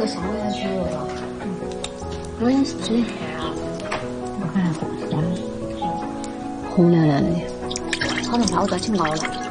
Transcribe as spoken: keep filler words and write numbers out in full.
个烧下去了，我也是最咸啊。 我看红红红亮亮的， 好像把我抓起熬了。